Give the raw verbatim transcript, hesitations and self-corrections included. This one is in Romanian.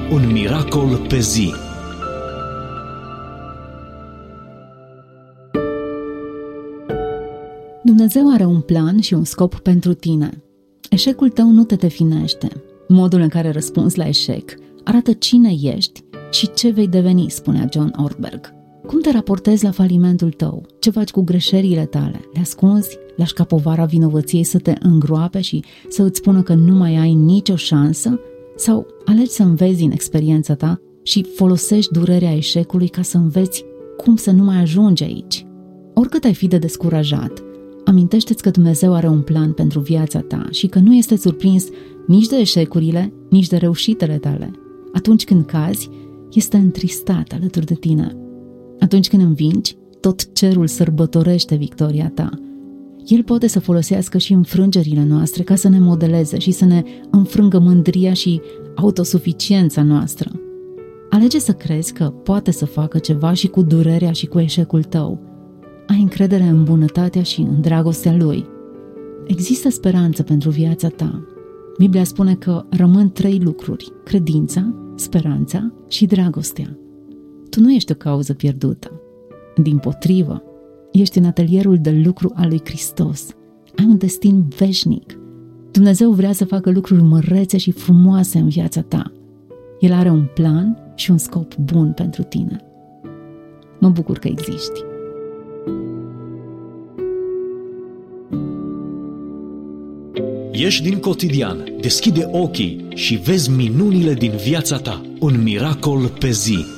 un miracol pe zi. Dumnezeu are un plan și un scop pentru tine. Eșecul tău nu te definește. Modul în care răspunzi la eșec arată cine ești și ce vei deveni, spunea John Ortberg. Cum te raportezi la falimentul tău? Ce faci cu greșelile tale? Le ascunzi? Lași ca povara vinovăției să te îngroape și să îți spună că nu mai ai nicio șansă? Sau alegi să înveți din experiența ta și folosești durerea eșecului ca să înveți cum să nu mai ajungi aici? Oricât ai fi de descurajat, amintește-ți că Dumnezeu are un plan pentru viața ta și că nu este surprins nici de eșecurile, nici de reușitele tale. Atunci când cazi, este întristat alături de tine. Atunci când învingi, tot cerul sărbătorește victoria ta. El poate să folosească și înfrângerile noastre ca să ne modeleze și să ne înfrângă mândria și autosuficiența noastră. Alege să crezi că poate să facă ceva și cu durerea și cu eșecul tău. Ai încredere în bunătatea și în dragostea Lui. Există speranță pentru viața ta. Biblia spune că rămân trei lucruri: credința, speranța și dragostea. Tu nu ești o cauză pierdută. Dimpotrivă, ești în atelierul de lucru al lui Hristos. Ai un destin veșnic. Dumnezeu vrea să facă lucruri mărețe și frumoase în viața ta. El are un plan și un scop bun pentru tine. Mă bucur că existi. Ieși din cotidian, deschide ochii și vezi minunile din viața ta. Un miracol pe zi.